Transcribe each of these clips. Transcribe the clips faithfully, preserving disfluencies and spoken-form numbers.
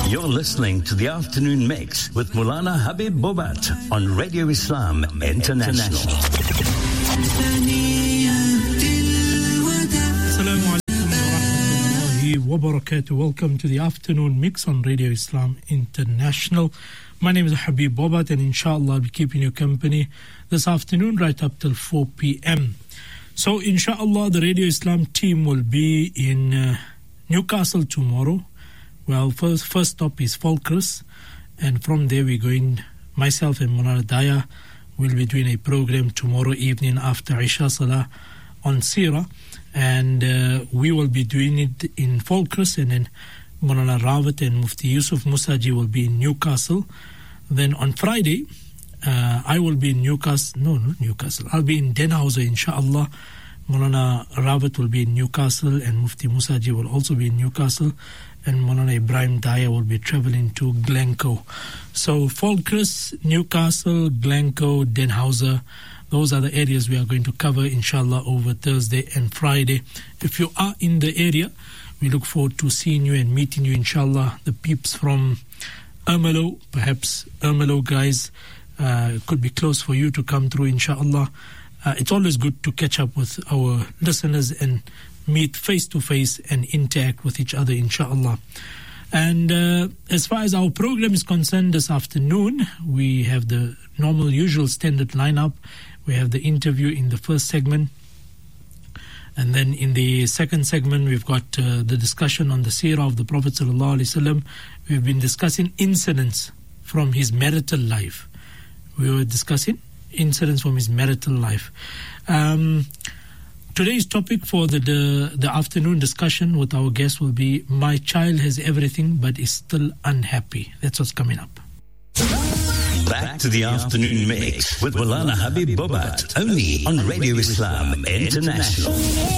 You're listening to the Afternoon Mix with Maulana Habib Bobat on Radio Islam International. Assalamu alaikum wa rahmatullahi wa barakatuh. Welcome to the Afternoon Mix on Radio Islam International. My name is Habib Bobat, and inshallah I'll be keeping you company this afternoon right up till four p.m. So inshallah the Radio Islam team will be in uh, Newcastle tomorrow. Well, first first stop is Falkirk, and from there we're going, myself and Maulana Daya will be doing a program tomorrow evening after Isha Salah on Sirah, and uh, we will be doing it in Falkirk, and then Maulana Rawat and Mufti Yusuf Musaji will be in Newcastle. Then on Friday, uh, I will be in Newcastle, no, not Newcastle, I'll be in Denhauser, inshallah. Maulana Rawat will be in Newcastle, and Mufti Musaji will also be in Newcastle, and Maulana Ibrahim Daya will be travelling to Glencoe. So Falkirk, Newcastle, Glencoe, Denhauser, those are the areas we are going to cover, inshallah, over Thursday and Friday. If you are in the area, we look forward to seeing you and meeting you, inshallah. The peeps from Ermelo, perhaps Ermelo guys, uh, it could be close for you to come through, inshallah. Uh, it's always good to catch up with our listeners and meet face-to-face and interact with each other, inshallah. And uh, as far as our program is concerned this afternoon, we have the normal, usual standard lineup. We have the interview in the first segment. And then in the second segment, we've got uh, the discussion on the seerah of the Prophet sallallahu alaihi wasallam. We've been discussing incidents from his marital life. We were discussing incidents from his marital life. Um, today's topic for the, the the afternoon discussion with our guest will be, my child has everything but is still unhappy. That's what's coming up. Back to the Afternoon Mix with Maulana Habib Bobat, only on Radio Islam International.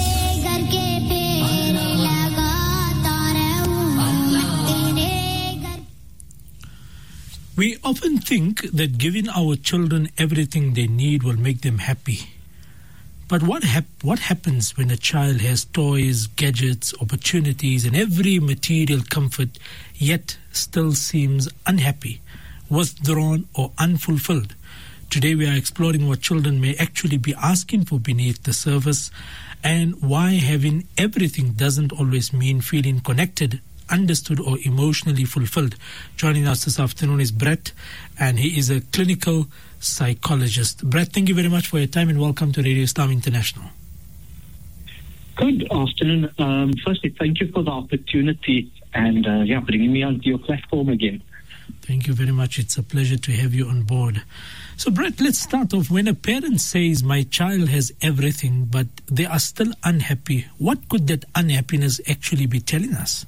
We often think that giving our children everything they need will make them happy. But what hap- what happens when a child has toys, gadgets, opportunities, and every material comfort, yet still seems unhappy, withdrawn, or unfulfilled? Today we are exploring what children may actually be asking for beneath the surface, and why having everything doesn't always mean feeling connected, understood, or emotionally fulfilled. Joining us this afternoon is Brett, and he is a clinical psychologist. Brett, thank you very much for your time, and welcome to Radio Islam International. Good afternoon. Um, firstly, thank you for the opportunity and uh, yeah, bringing me onto your platform again. Thank you very much. It's a pleasure to have you on board. So, Brett, let's start off. When a parent says, my child has everything, but they are still unhappy, what could that unhappiness actually be telling us?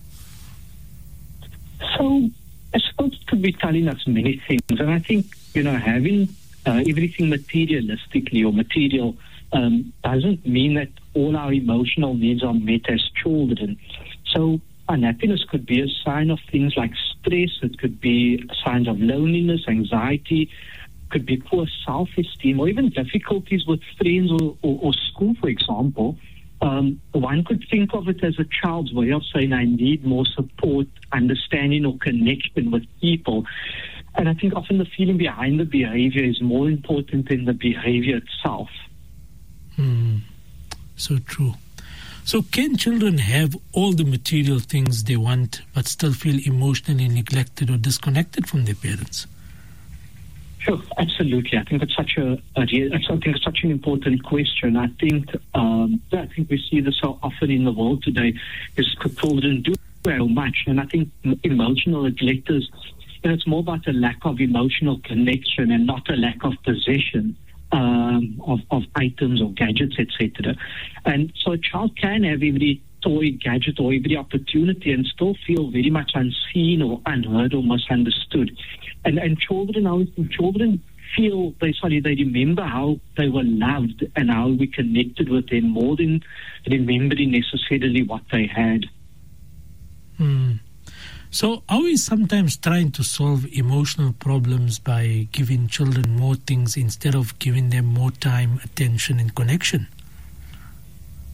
So, I suppose it could be telling us many things. And I think, you know, having uh, everything materialistically or material um, doesn't mean that all our emotional needs are met as children. So, unhappiness could be a sign of things like stress. It could be signs of loneliness, anxiety, could be poor self-esteem, or even difficulties with friends or, or, or school, for example. Um, one could think of it as a child's way of saying, I need more support, understanding, or connection with people. And I think often the feeling behind the behavior is more important than the behavior itself. Hmm. So true. So can children have all the material things they want but still feel emotionally neglected or disconnected from their parents? Sure, absolutely. I think it's such a, a I think it's such an important question. I think um, I think we see this so often in the world today. Is children do so much, and I think emotional neglect is, you know, it's more about a lack of emotional connection and not a lack of possession um, of, of items or gadgets, et cetera. And so a child can have every toy, gadget, or every opportunity and still feel very much unseen or unheard or misunderstood. And and children, obviously, children feel, they sorry, they remember how they were loved and how we connected with them more than remembering necessarily what they had. Hmm. So are we sometimes trying to solve emotional problems by giving children more things instead of giving them more time, attention, and connection?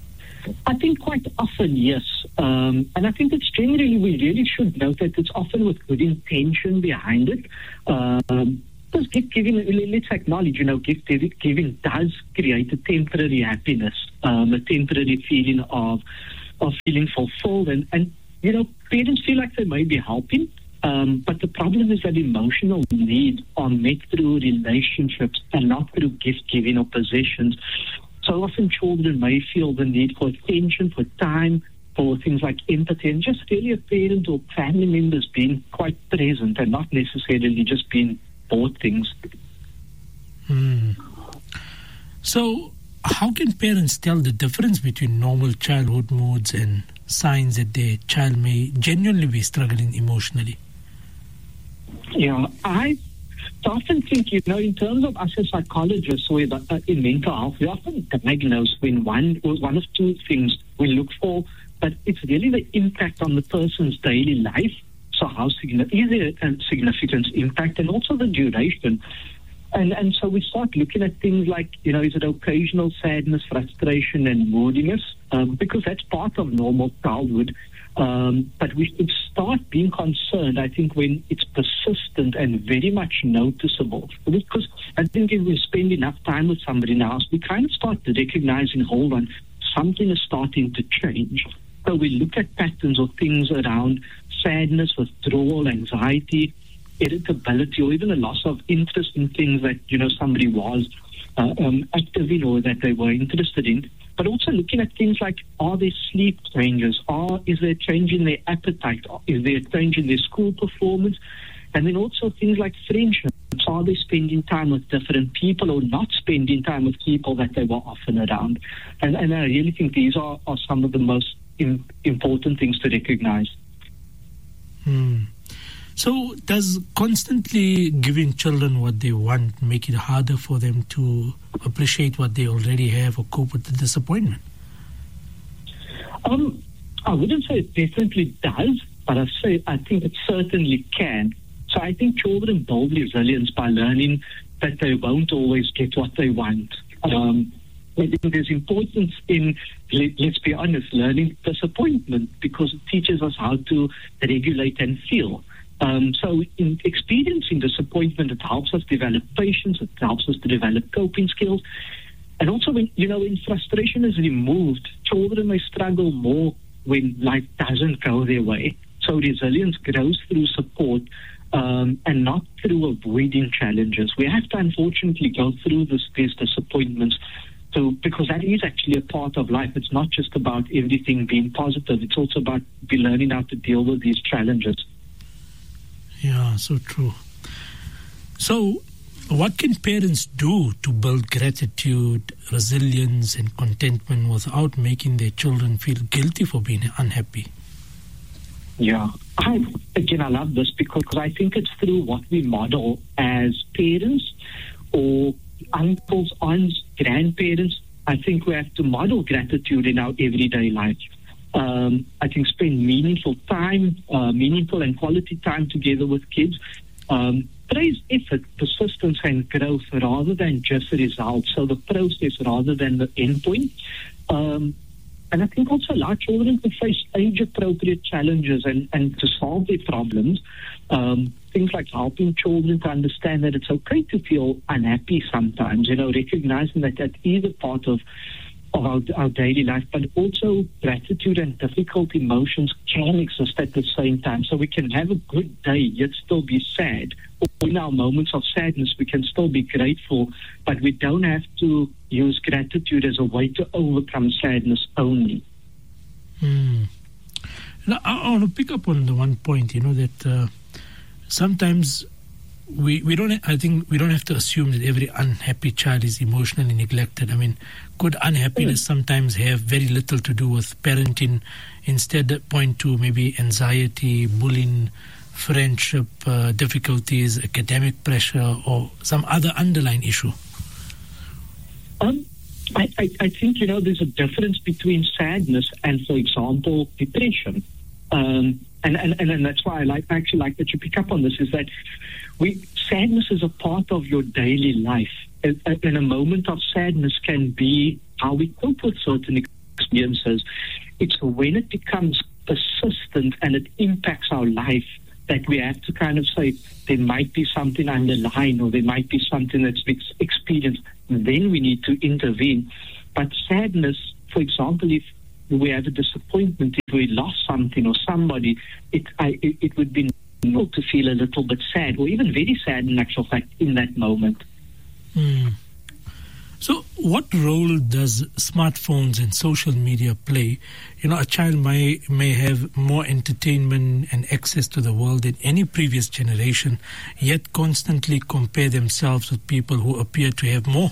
I think quite often, yes. Um, and I think it's generally, we really should note that it's often with good intention behind it. Um, because gift giving, let's acknowledge, you know, gift giving does create a temporary happiness, um, a temporary feeling of of feeling fulfilled. And, and, you know, parents feel like they may be helping, um, but the problem is that emotional needs are met through relationships and not through gift giving or possessions. So often children may feel the need for attention, for time, for things like empathy, and just really a parent or family members being quite present and not necessarily just being bought things. Hmm. So how can parents tell the difference between normal childhood moods and signs that their child may genuinely be struggling emotionally? Yeah, I often think, you know, in terms of us as psychologists or uh, in mental health, we often diagnose when one or one of two things we look for, but it's really the impact on the person's daily life. So how significant is there a significant impact, and also the duration. And and so we start looking at things like, you know, is it occasional sadness, frustration, and moodiness? Um, because that's part of normal childhood. Um, but we should start being concerned, I think, when it's persistent and very much noticeable. Because I think if we spend enough time with somebody in the house, we kind of start recognizing, hold on, something is starting to change. So we look at patterns or things around sadness, withdrawal, anxiety, irritability, or even a loss of interest in things that, you know, somebody was uh, um, active in or that they were interested in. But also looking at things like, are there sleep changes? Are, is there a change in their appetite? Is there a change in their school performance? And then also things like friendships. Are they spending time with different people or not spending time with people that they were often around? And, and I really think these are, are some of the most in, important things to recognize. Hmm. So does constantly giving children what they want make it harder for them to appreciate what they already have or cope with the disappointment? Um, I wouldn't say it definitely does, but I say I think it certainly can. So I think children build resilience by learning that they won't always get what they want. Um, I think there's importance in, let, let's be honest, learning disappointment, because it teaches us how to regulate and feel. Um, so in experiencing disappointment, it helps us develop patience, it helps us to develop coping skills. And also, when, you know, when frustration is removed, children may struggle more when life doesn't go their way. So resilience grows through support um, and not through avoiding challenges. We have to unfortunately go through this, these disappointments to, because that is actually a part of life. It's not just about everything being positive. It's also about be learning how to deal with these challenges. Yeah, so true. So what can parents do to build gratitude, resilience, and contentment without making their children feel guilty for being unhappy? Yeah, I, again, I love this because I think it's through what we model as parents or uncles, aunts, grandparents. I think we have to model gratitude in our everyday life. Um, I think spend meaningful time, uh, meaningful and quality time together with kids. Um, praise effort, persistence, and growth rather than just the results. So the process rather than the endpoint. Um, and I think also allow children to face age-appropriate challenges and, and to solve their problems. Um, things like helping children to understand that it's okay to feel unhappy sometimes, you know, recognizing that that is a part of of our, our daily life, but also gratitude and difficult emotions can exist at the same time. So we can have a good day, yet still be sad. Or in our moments of sadness, we can still be grateful, but we don't have to use gratitude as a way to overcome sadness only. Hmm. Now, I, I want to pick up on the one point, you know, that uh, sometimes We we don't. I think we don't have to assume that every unhappy child is emotionally neglected. I mean, could unhappiness mm. sometimes have very little to do with parenting, instead point to maybe anxiety, bullying, friendship uh, difficulties, academic pressure, or some other underlying issue? Um, I, I I think you know there's a difference between sadness and, for example, depression. Um, and, and, and that's why I like actually like that you pick up on this, is that we sadness is a part of your daily life. And, and a moment of sadness can be how we cope with certain experiences. It's when it becomes persistent and it impacts our life that we have to kind of say there might be something underlying or there might be something that's ex- experienced. Then we need to intervene. But sadness, for example, if we have a disappointment, if we lost something or somebody, it, I, it, it would be normal to feel a little bit sad or even very sad in actual fact in that moment. Mm. So what role does smartphones and social media play? You know, a child may, may have more entertainment and access to the world than any previous generation, yet constantly compare themselves with people who appear to have more.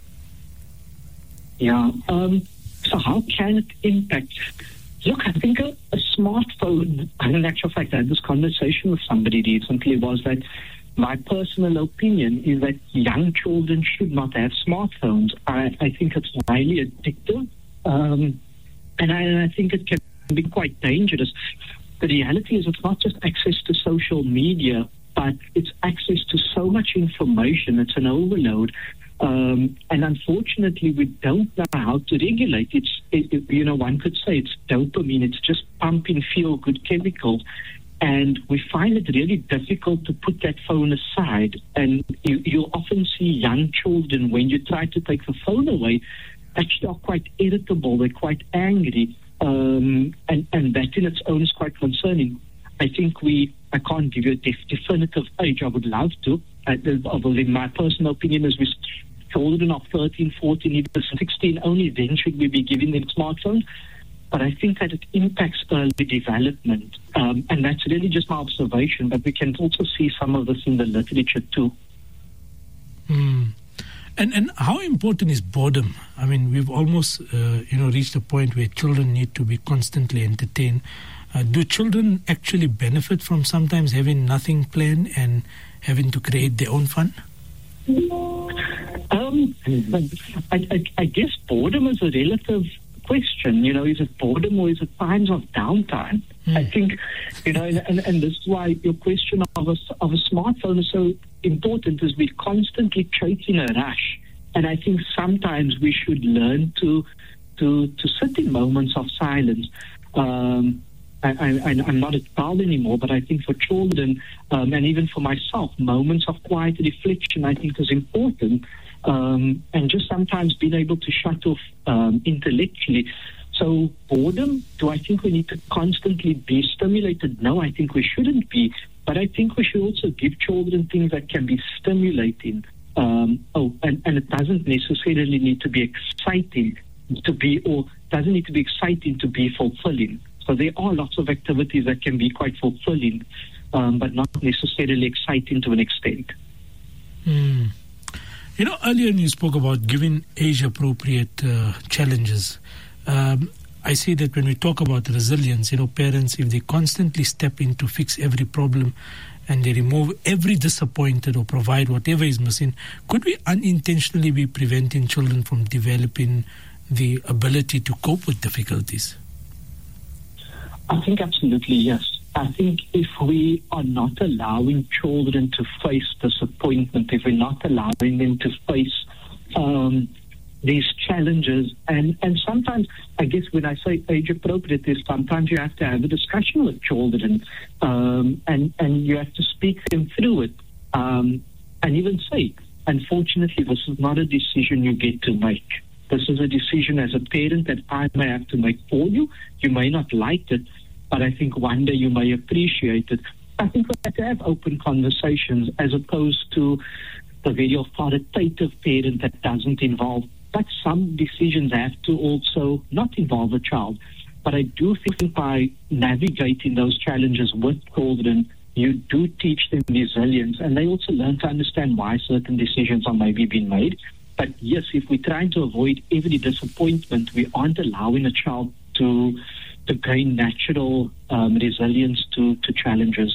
Yeah. Um, so how can it impact? Look, I think a, a smartphone, in actual fact, I had this conversation with somebody recently, was that my personal opinion is that young children should not have smartphones. I, I think it's highly addictive, um, and I, I think it can be quite dangerous. The reality is it's not just access to social media, but it's access to so much information. It's an overload. Um, and unfortunately, we don't know how to regulate it. It, you know, one could say it's dopamine. It's just pumping feel-good chemicals. And we find it really difficult to put that phone aside. And you, you'll often see young children, when you try to take the phone away, actually are quite irritable. They're quite angry. Um, and, and that in its own is quite concerning. I think we, I can't give you a def- definitive age. I would love to. I, in my personal opinion is we children of thirteen, fourteen, even sixteen, only then should we be giving them smartphones. But I think that it impacts early development. Um, and that's really just my observation, but we can also see some of this in the literature too. Mm. And and how important is boredom? I mean, we've almost, uh, you know, reached a point where children need to be constantly entertained. Uh, do children actually benefit from sometimes having nothing planned and having to create their own fun? Um, I, I, I guess boredom is a relative question. You know, is it boredom or is it times of downtime? Mm. I think, you know, and, and, and this is why your question of a, of a smartphone is so important, is we're constantly chasing a rush. And I think sometimes we should learn to to, to sit in moments of silence. Um, I, I, I'm not a child anymore, but I think for children um, and even for myself, moments of quiet reflection I think is important. Um, and just sometimes being able to shut off um, intellectually. So boredom, do I think we need to constantly be stimulated? No, I think we shouldn't be. But I think we should also give children things that can be stimulating. Um, oh, and, and it doesn't necessarily need to be exciting to be, or doesn't need to be exciting to be fulfilling. So there are lots of activities that can be quite fulfilling, um, but not necessarily exciting to an extent. Mm. You know, earlier you spoke about giving age-appropriate uh, challenges. Um, I see that when we talk about resilience, you know, parents, if they constantly step in to fix every problem and they remove every disappointed or provide whatever is missing, could we unintentionally be preventing children from developing the ability to cope with difficulties? I think absolutely yes. I think if we are not allowing children to face disappointment, if we're not allowing them to face um, these challenges, and, and sometimes, I guess when I say age appropriate, is sometimes you have to have a discussion with children, um, and, and you have to speak them through it, um, and even say, unfortunately, this is not a decision you get to make. This is a decision as a parent that I may have to make for you. You may not like it, but I think one day you may appreciate it. I think we have to have open conversations as opposed to the very authoritative parent that doesn't involve. But some decisions have to also not involve a child. But I do think by navigating those challenges with children, you do teach them resilience, and they also learn to understand why certain decisions are maybe being made. But yes, if we're trying to avoid every disappointment, we aren't allowing a child to to gain natural um, resilience to, to challenges.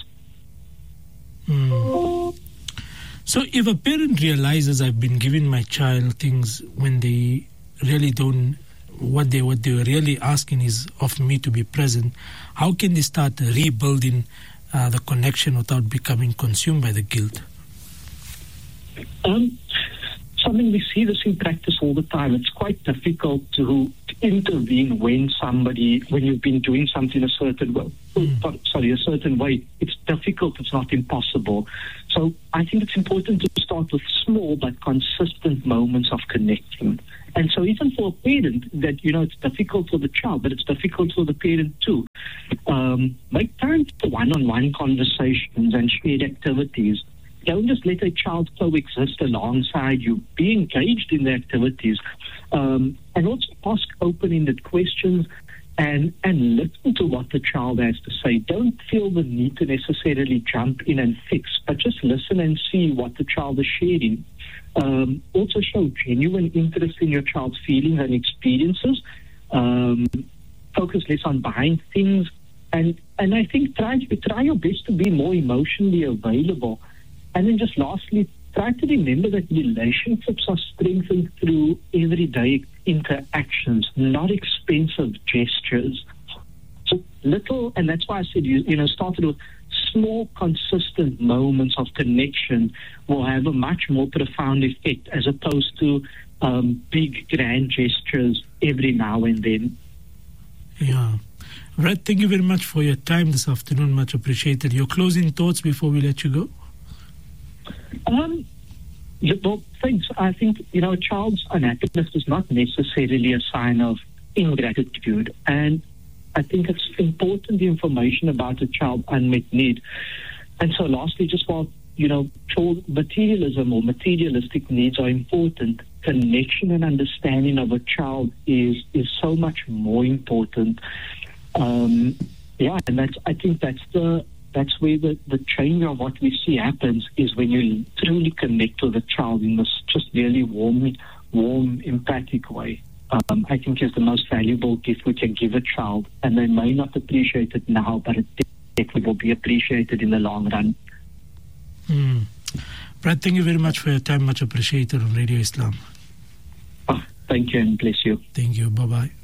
Mm. So if a parent realizes I've been giving my child things when they really don't, what they what they were really asking is of me to be present, how can they start rebuilding uh, the connection without becoming consumed by the guilt? Um. something we see this in practice all the time. It's quite difficult to, to intervene when somebody, when you've been doing something a certain way. Mm. Sorry, a certain way. It's difficult. It's not impossible. So I think it's important to start with small but consistent moments of connecting. And so even for a parent, that, you know, it's difficult for the child, but it's difficult for the parent too. Um, make time for one-on-one conversations and shared activities. Don't just let a child coexist alongside you. Be engaged in the activities. Um, and also ask open-ended questions and, and listen to what the child has to say. Don't feel the need to necessarily jump in and fix, but just listen and see what the child is sharing. Um, also show genuine interest in your child's feelings and experiences. Um, focus less on buying things. And, and I think try, try your best to be more emotionally available. And then just lastly, try to remember that relationships are strengthened through everyday interactions, not expensive gestures. So little, and that's why I said, you, you know, started with small, consistent moments of connection will have a much more profound effect as opposed to um, big, grand gestures every now and then. Yeah. Brad, thank you very much for your time this afternoon. Much appreciated. Your closing thoughts before we let you go? Um, well, thanks. I think, you know, a child's unhappiness is not necessarily a sign of ingratitude. And I think it's important, the information about a child's unmet need. And so lastly, just while, you know, materialism or materialistic needs are important, connection and understanding of a child is, is so much more important. Um, yeah, and that's, I think that's the, That's where the, the change of what we see happens, is when you truly connect with a child in this just really warm, warm, empathic way. Um, I think is the most valuable gift we can give a child, and they may not appreciate it now, but it definitely will be appreciated in the long run. Mm. Brad, thank you very much for your time. Much appreciated on Radio Islam. Oh, thank you and bless you. Thank you. Bye-bye.